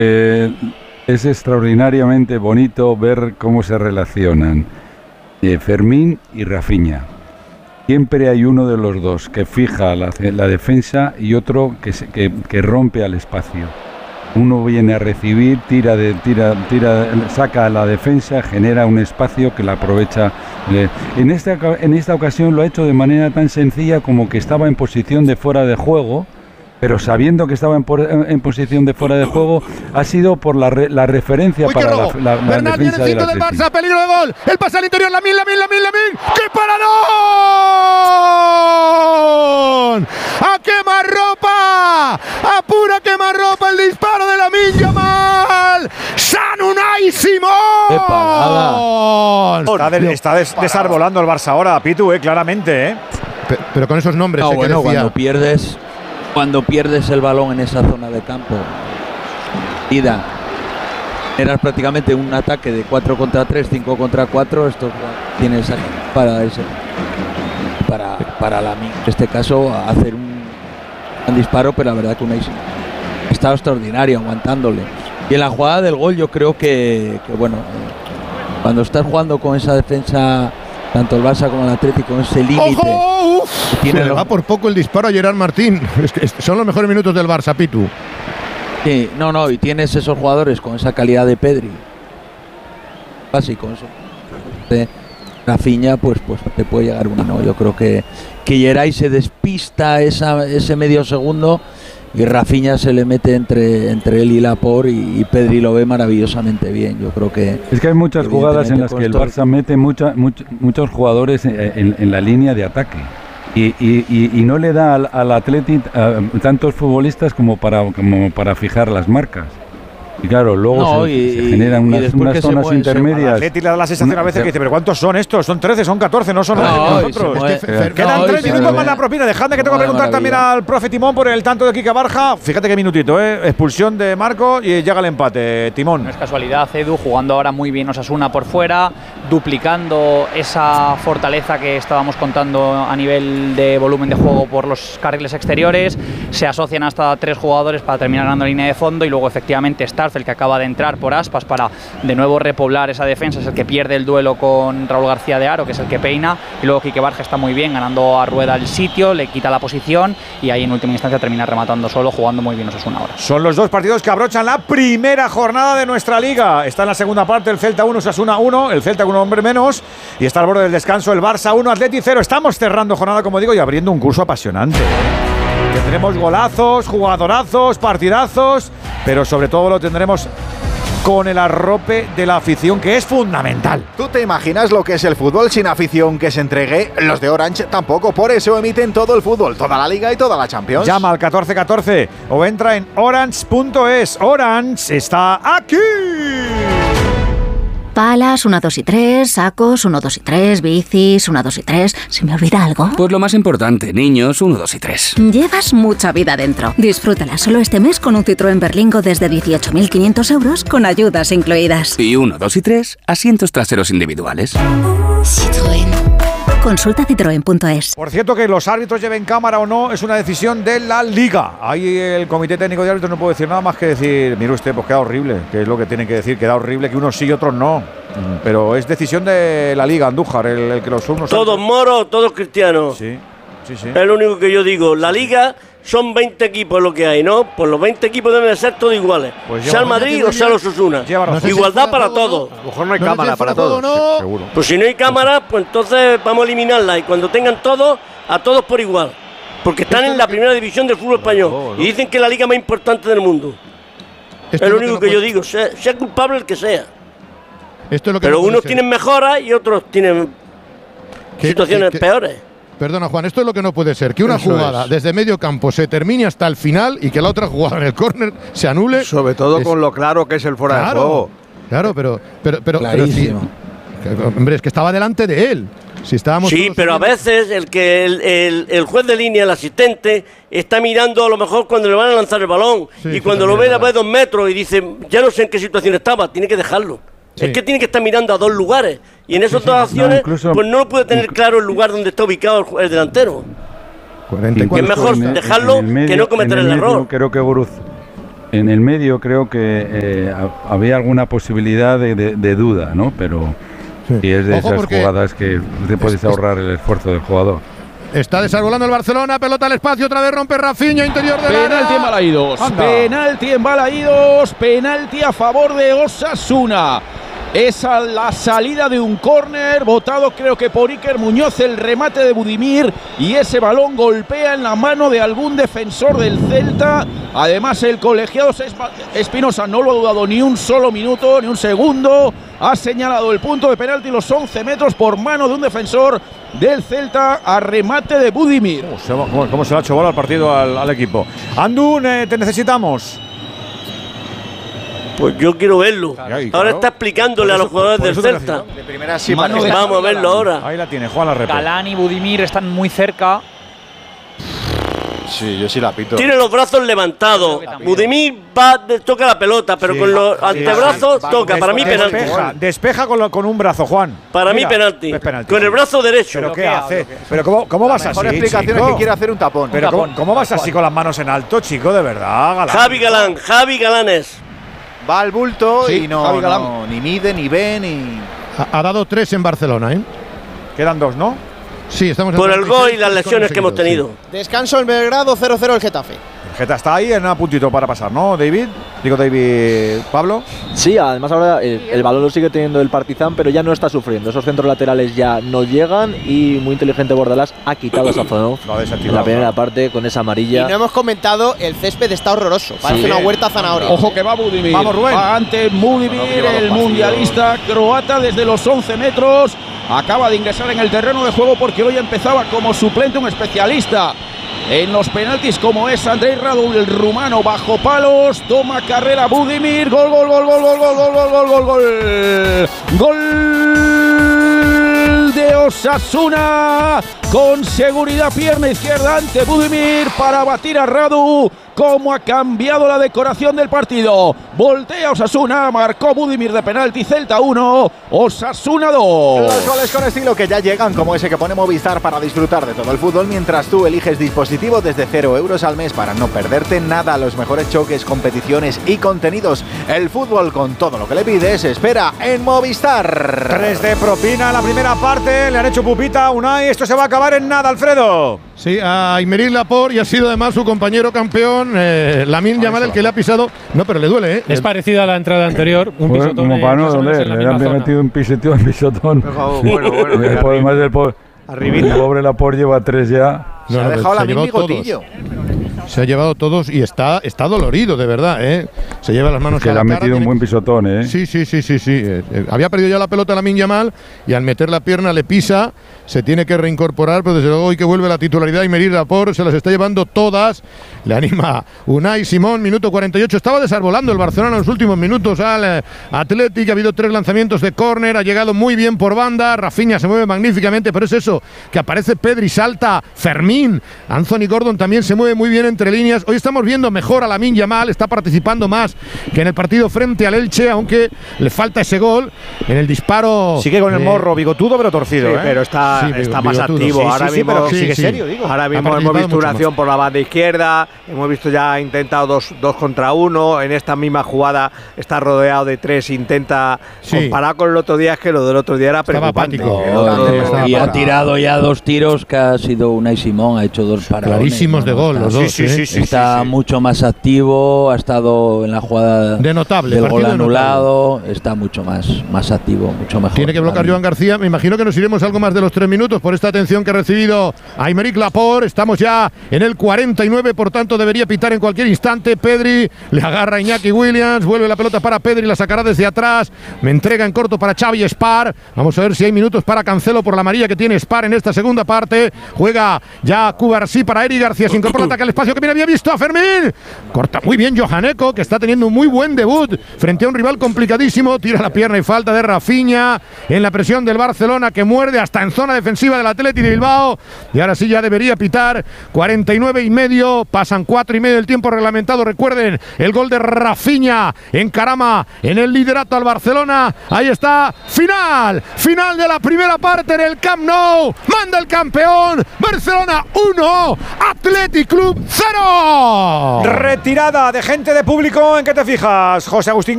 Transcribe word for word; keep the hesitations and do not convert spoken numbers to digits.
Eh, es extraordinariamente bonito ver cómo se relacionan eh, Fermín y Rafinha. Siempre hay uno de los dos que fija la, la defensa y otro que, se, que, que rompe al espacio. Uno viene a recibir, tira, de, tira, tira, saca a la defensa, genera un espacio que la aprovecha. En esta, en esta ocasión lo ha hecho de manera tan sencilla como que estaba en posición de fuera de juego, pero sabiendo que estaba en, por, en posición de fuera de juego, ha sido por la, re, la referencia Uy, para la, la, la Bernat defensa viene el del Barça, peligro de gol. El pase al interior, Lamine, Lamine, Lamine, Lamine. ¡Qué paradón! ¡A quemarropa! ¡A pura quemarropa el disparo de Lamine Yamal! ¡San Unai Simón! ¡Qué parada! Está, de, está des, desarbolando el Barça ahora, Pitu, eh, claramente. Eh. Pero, pero con esos nombres. No, eh, bueno, que decía. cuando pierdes... Cuando pierdes el balón en esa zona de campo, ida, eras prácticamente un ataque de cuatro contra tres, cinco contra cuatro, esto tienes aquí para ese, para, para la, en este caso, hacer un, un disparo, pero la verdad que Unai ha estado extraordinario aguantándole. Y en la jugada del gol yo creo que, que bueno, cuando estás jugando con esa defensa, tanto el Barça como el Atlético, con ese límite. Tiene le va por poco el disparo a Gerard Martín. Es que son los mejores minutos del Barça, Pitu. Sí, no, no, y tienes esos jugadores con esa calidad de Pedri. Así, con eso. De Rafinha, pues, pues te puede llegar una, ¿no? Yo creo que, que Geray se despista esa, ese medio segundo y Rafinha se le mete entre, entre él y Laporte y, y Pedri lo ve maravillosamente bien. Yo creo que... Es que hay muchas jugadas en las que el Barça mete mucha, much, muchos jugadores en, en, en la línea de ataque. Y, y, y, y no le da al, al Athletic uh, tantos futbolistas como para, como para fijar las marcas. Y claro, luego no, se, y, se generan unas, unas zonas mueve, intermedias. Al Athletic le da la sensación a veces que dice, pero ¿cuántos son estos? Son trece, son catorce, no son no, nosotros. Es que Fer, Quedan no, tres minutos más la propina. Dejadme que tengo que preguntar también al profe Timón por el tanto de Quique Barja. Fíjate qué minutito, ¿eh? Expulsión de Marco y llega el empate. Timón. No es casualidad, Edu, jugando ahora muy bien Osasuna por fuera, duplicando esa fortaleza que estábamos contando a nivel de volumen de juego por los carriles exteriores. Se asocian hasta tres jugadores para terminar ganando la línea de fondo y luego efectivamente Starfel, que acaba de entrar por Aspas para de nuevo repoblar esa defensa, es el que pierde el duelo con Raúl García de Haro, que es el que peina, y luego Quique Barja está muy bien, ganando a Rueda el sitio, le quita la posición y ahí en última instancia termina rematando solo, jugando muy bien Osasuna ahora. Son los dos partidos que abrochan la primera jornada de nuestra liga. Está en la segunda parte el Celta uno, Osasuna uno, el Celta con un hombre menos, y está al borde del descanso el Barça uno, Atleti cero. Estamos cerrando jornada, como digo, y abriendo un curso apasionante. Tendremos golazos, jugadorazos, partidazos, pero sobre todo lo tendremos con el arrope de la afición, que es fundamental. ¿Tú te imaginas lo que es el fútbol sin afición que se entregue? Los de Orange tampoco, por eso emiten todo el fútbol, toda la Liga y toda la Champions. Llama al catorce catorce o entra en orange punto es. Orange está aquí. Palas, uno, dos y tres, sacos, uno, dos y tres, bicis, uno, dos y tres. ¿Se me olvida algo? Pues lo más importante, niños, uno, dos y tres. Llevas mucha vida dentro. Disfrútala solo este mes con un Citroën Berlingo desde dieciocho mil quinientos euros con ayudas incluidas. Y uno, dos y tres, asientos traseros individuales. Citroën. Consulta citroen punto es. Por cierto, que los árbitros lleven cámara o no es una decisión de la Liga. Ahí el Comité Técnico de Árbitros no puede decir nada más que decir, mire usted, pues queda horrible, que es lo que tienen que decir, queda horrible que unos sí y otros no. Pero es decisión de la Liga, Andújar, el, el que los unos... Todos moros, todos cristianos. Sí, sí, sí. Es lo único que yo digo. La Liga son veinte equipos lo que hay, ¿no? Pues los veinte equipos deben ser todos iguales. Pues sea el Madrid o sea los Osasuna. No sé Igualdad si para todo, todos. A lo mejor no hay no cámara para todos. No. Sí, seguro. Pues si no hay cámara, pues entonces vamos a eliminarla. Y cuando tengan todos, a todos por igual. Porque están en la primera división del fútbol español. No, no. Y dicen que es la liga más importante del mundo. Esto es lo único que, que yo digo. Sea, sea culpable el que sea. Esto es lo que Pero no unos ser. tienen mejoras y otros tienen ¿Qué, situaciones qué, qué, peores. Perdona, Juan, esto es lo que no puede ser. Que una Eso jugada es. desde medio campo se termine hasta el final y que la otra jugada en el córner se anule. Sobre todo es, con lo claro que es el fuera claro, de juego. Claro, pero... pero, pero, Clarísimo. pero sí, hombre, es que estaba delante de él. Si estábamos sí, pero a veces el que el, el, el juez de línea, el asistente, está mirando a lo mejor cuando le van a lanzar el balón. Sí, y cuando lo ve a ver dos metros y dice, ya no sé en qué situación estaba, tiene que dejarlo. Sí. Es que tiene que estar mirando a dos lugares. Y en esas sí, dos sí, acciones, no, incluso, pues no lo puede tener claro el lugar donde está ubicado el, el delantero. cuarenta y cuatro, que es mejor el, dejarlo medio, que no cometer el, el medio, error. Creo que Boruz, En el medio creo que eh, había alguna posibilidad de, de, de duda, ¿no? Pero sí. Si es de Ojo esas jugadas que te puedes ahorrar el esfuerzo del jugador. Está desarbolando el Barcelona, pelota al espacio, otra vez rompe Rafinha, interior del área. Penalti en Balaídos, penalti en Balaídos, penalti a favor de Osasuna. Es a la salida de un córner, botado creo que por Iker Muñoz, el remate de Budimir, y ese balón golpea en la mano de algún defensor del Celta. Además el colegiado Espinosa no lo ha dudado ni un solo minuto, ni un segundo. Ha señalado el punto de penalti, los once metros por mano de un defensor del Celta a remate de Budimir. ¿Cómo se, cómo, cómo se le ha hecho bola al partido al, al equipo? Andún, eh, te necesitamos. Pues yo quiero verlo. Ahí, claro. Ahora está explicándole eso, a los jugadores del Celta. De primera sí, Vamos a verlo ahora. Ahí la tiene, Juan la repite. Galán y Budimir están muy cerca. Sí, yo sí la pito. Tiene los brazos levantados. Budimir va, de, toca la pelota, pero sí, con los sí, antebrazos sí, toca. Para mí penalti. Despeja, despeja con, lo, con un brazo, Juan. Para Mira, mí penalti. penalti. Con el brazo derecho. ¿Pero qué hace? ¿Pero cómo, cómo vas así, La explicación chico? Es que quiere hacer un tapón. ¿Pero un tapón. ¿cómo, cómo vas así con las manos en alto, chico? De verdad, Galán. Javi Galán, Javi Galán es. Va al bulto sí, y no, Javi Galán. no, ni mide, ni ve, ni… Ha, ha dado tres en Barcelona, ¿eh? Quedan dos, ¿no? Sí, estamos en por el gol y las lesiones que hemos tenido. Sí. Descanso en Belgrado, cero cero el Getafe. El Getafe está ahí en un puntito para pasar, ¿no, David? Digo, David, ¿Pablo? Sí, además ahora el, el balón lo sigue teniendo el Partizan, pero ya no está sufriendo. Esos centros laterales ya no llegan y muy inteligente Bordalás ha quitado esa zona en la primera parte con esa amarilla. Y no hemos comentado, el césped está horroroso. Parece sí. una huerta zanahoria. Ojo que va Budimir. Vamos, Rubén. Va ante Budimir, el mundialista croata desde los once metros. Acaba de ingresar en el terreno de juego porque hoy empezaba como suplente un especialista en los penaltis como es Andrei Radu, el rumano, bajo palos, toma carrera Budimir, gol, gol, gol, gol, gol, gol, gol, gol, gol, gol, gol de Osasuna, con seguridad pierna izquierda ante Budimir para batir a Radu. Cómo ha cambiado la decoración del partido. Voltea Osasuna, marcó Budimir de penalti, Celta uno, Osasuna dos. Los goles con estilo que ya llegan, como ese que pone Movistar para disfrutar de todo el fútbol, mientras tú eliges dispositivo desde cero euros al mes para no perderte nada. Los mejores choques, competiciones y contenidos. El fútbol con todo lo que le pides espera en Movistar. Tres de propina en la primera parte, le han hecho pupita a Unai. Esto se va a acabar en nada, Alfredo. Sí, a Aymeric Laporte, y ha sido además su compañero campeón, eh, Lamine Yamal, el que le ha pisado. No, pero le duele, ¿eh? Es parecido a la entrada anterior. Un pues, pisotón. Como para no doler, le han metido un pisotón, un pisotón. Bueno, bueno, bueno. Además del po el pobre Laporte lleva tres ya. Se no, ha no, dejado se la misma bigotillo. Se ha llevado todos y está, está dolorido, de verdad, ¿eh? Se lleva las manos es que a la le ha cara, metido un buen pisotón, ¿eh? Sí, sí, sí, sí, sí. Eh, eh, había perdido ya la pelota Lamine Yamal y al meter la pierna le pisa, se tiene que reincorporar, pero desde luego hoy que vuelve la titularidad y Aymeric Laporte se las está llevando todas. Le anima Unai Simón, minuto cuarenta y ocho. Estaba desarbolando el Barcelona en los últimos minutos al eh, Athletic. Ha habido tres lanzamientos de córner, ha llegado muy bien por banda. Rafinha se mueve magníficamente, pero es eso, que aparece Pedri, salta Fermín. Anthony Gordon también se mueve muy bien entre líneas. Hoy estamos viendo mejor a Lamine Yamal, está participando más que en el partido frente al Elche, aunque le falta ese gol en el disparo. Sigue con el morro bigotudo pero torcido, sí, ¿eh? pero está, sí, está más bigotudo. activo. Sí, ahora sí, mismo, sí, pero que sigue sí, serio, digo. Ahora mismo hemos visto una acción por la banda izquierda, hemos visto ya ha intentado dos, dos contra uno, en esta misma jugada está rodeado de tres, intenta sí. comparar con el otro día, es que lo del otro día era preocupante. Oh, y ha tirado ya dos tiros que ha sido Unai Simón, ha hecho dos paradones. Clarísimos de gol, los dos. Sí, sí, sí, está sí, sí. mucho más activo, ha estado en la jugada de notable, del gol anulado, notable. Está mucho más, más activo, mucho mejor. Tiene que bloquear Joan García. Me imagino que nos iremos algo más de los tres minutos por esta atención que ha recibido Aymeric Laporte. Estamos ya en el cuarenta y nueve, por tanto debería pitar en cualquier instante. Pedri le agarra a Iñaki Williams, vuelve la pelota para Pedri, la sacará desde atrás, me entrega en corto para Xavi Spar. Vamos a ver si hay minutos para Cancelo por la amarilla que tiene Spar en esta segunda parte. Juega ya Cubarsí para Eric García, se incorpora, ataca el espacio que bien había visto a Fermín. Corta muy bien Johan Eko, que está teniendo un muy buen debut frente a un rival complicadísimo. Tira la pierna y falta de Rafinha en la presión del Barcelona, que muerde hasta en zona defensiva del Athletic de Bilbao. Y ahora sí ya debería pitar. cuarenta y nueve y medio, pasan cuatro y medio del tiempo reglamentado. Recuerden el gol de Rafinha en Carama en el liderato al Barcelona. Ahí está, final, final de la primera parte en el Camp Nou. Manda el campeón, Barcelona uno, Athletic Club cero. cero. Retirada de gente de público, ¿en qué te fijas, José Agustín?